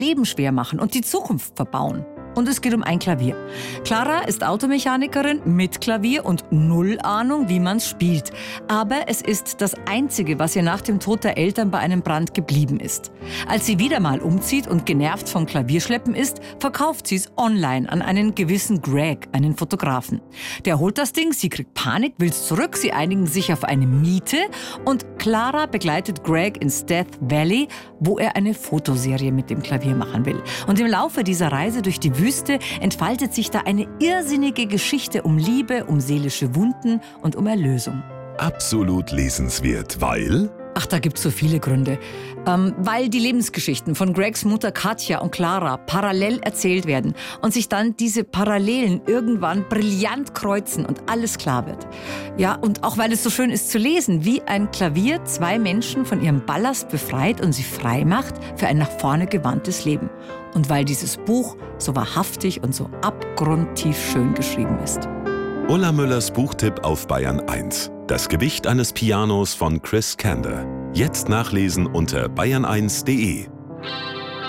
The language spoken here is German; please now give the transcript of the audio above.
Leben schwer machen und die Zukunft verbauen. Und es geht um ein Klavier. Clara ist Automechanikerin mit Klavier und null Ahnung, wie man es spielt. Aber es ist das Einzige, was ihr nach dem Tod der Eltern bei einem Brand geblieben ist. Als sie wieder mal umzieht und genervt vom Klavierschleppen ist, verkauft sie es online an einen gewissen Greg, einen Fotografen. Der holt das Ding, sie kriegt Panik, will es zurück, sie einigen sich auf eine Miete und Clara begleitet Greg ins Death Valley, wo er eine Fotoserie mit dem Klavier machen will. Und im Laufe dieser Reise durch die Wüste entfaltet sich da eine irrsinnige Geschichte um Liebe, um seelische Wunden und um Erlösung. Absolut lesenswert, weil... Ach, da gibt's so viele Gründe. Weil die Lebensgeschichten von Gregs Mutter Katja und Clara parallel erzählt werden und sich dann diese Parallelen irgendwann brillant kreuzen und alles klar wird. Ja, und auch weil es so schön ist zu lesen, wie ein Klavier zwei Menschen von ihrem Ballast befreit und sie frei macht für ein nach vorne gewandtes Leben. Und weil dieses Buch so wahrhaftig und so abgrundtief schön geschrieben ist. Ulla Müllers Buchtipp auf Bayern 1. Das Gewicht eines Pianos von Chris Kander. Jetzt nachlesen unter bayern1.de.